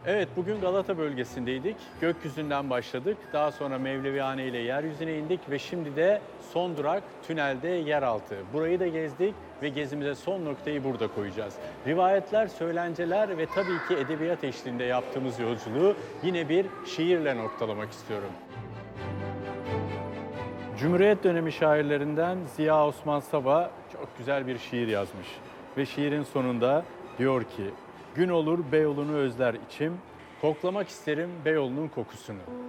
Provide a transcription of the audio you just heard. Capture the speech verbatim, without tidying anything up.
Evet, bugün Galata bölgesindeydik. Gökyüzünden başladık. Daha sonra Mevlevihane ile yeryüzüne indik ve şimdi de son durak tünelde yeraltı. Burayı da gezdik ve gezimize son noktayı burada koyacağız. Rivayetler, söylenceler ve tabii ki edebiyat eşliğinde yaptığımız yolculuğu yine bir şiirle noktalamak istiyorum. Cumhuriyet dönemi şairlerinden Ziya Osman Saba çok güzel bir şiir yazmış. Ve şiirin sonunda diyor ki, gün olur Beyoğlu'nu özler içim, koklamak isterim Beyoğlu'nun kokusunu.